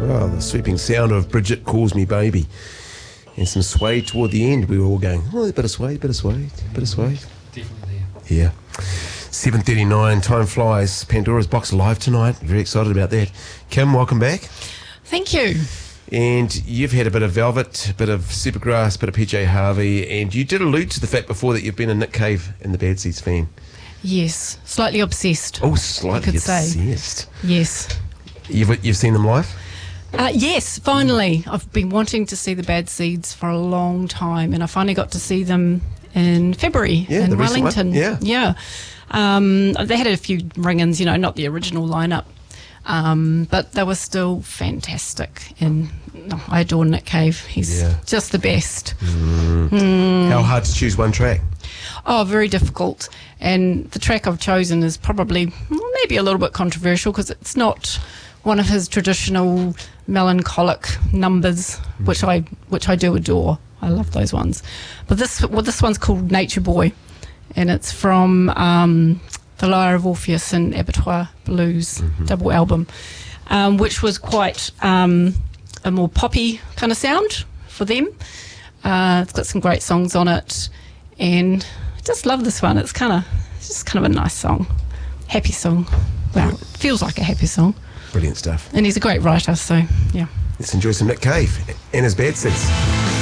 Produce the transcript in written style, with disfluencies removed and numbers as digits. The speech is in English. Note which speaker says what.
Speaker 1: Oh, the sweeping sound of Bridget Calls Me Baby. And some sway toward the end. We were all going, oh, a bit of sway, bit of sway, bit of sway.
Speaker 2: Definitely.
Speaker 1: Yeah. 7:39, time flies. Pandora's Box live tonight. Very excited about that. Kim, welcome back.
Speaker 3: Thank you.
Speaker 1: And you've had a bit of Velvet, a bit of Supergrass, a bit of PJ Harvey, and you did allude to the fact before that you've been a Nick Cave and the Bad Seeds fan.
Speaker 3: Yes, slightly obsessed.
Speaker 1: Oh, slightly obsessed.
Speaker 3: Say. Yes.
Speaker 1: You've seen them live?
Speaker 3: Yes, finally. I've been wanting to see the Bad Seeds for a long time, and I finally got to see them in February in Wellington.
Speaker 1: Yeah.
Speaker 3: They had a few ring-ins, not the original lineup, but they were still fantastic. And I adore Nick Cave. He's just the best.
Speaker 1: How hard to choose one track?
Speaker 3: Oh, very difficult. And the track I've chosen is probably maybe a little bit controversial because it's not one of his traditional melancholic numbers, which I do adore. I love those ones. But this one's called Nature Boy, and it's from The Lyre of Orpheus and Abattoir Blues double album, which was quite a more poppy kind of sound for them. It's got some great songs on it, and I just love this one. It's just kind of a nice song, happy song. Well, it feels like a happy song.
Speaker 1: Brilliant stuff.
Speaker 3: And he's a great writer, so yeah.
Speaker 1: Let's enjoy some Nick Cave and his Bad Seeds.